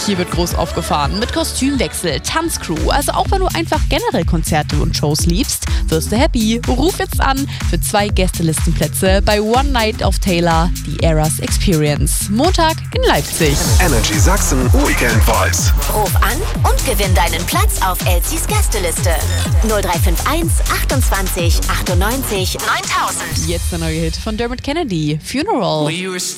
Hier wird groß aufgefahren mit Kostümwechsel, Tanzcrew. Also auch wenn du einfach generell Konzerte und Shows liebst, wirst du happy. Ruf jetzt an für 2 Gästelistenplätze bei One Night of Taylor, die Eras Experience. Montag in Leipzig. Energy Sachsen Weekend Vibes. Ruf an und gewinn deinen Platz auf Elsies Gästeliste. 0351 28 98 9000. Jetzt der neue Hit von Dermot Kennedy, Funeral.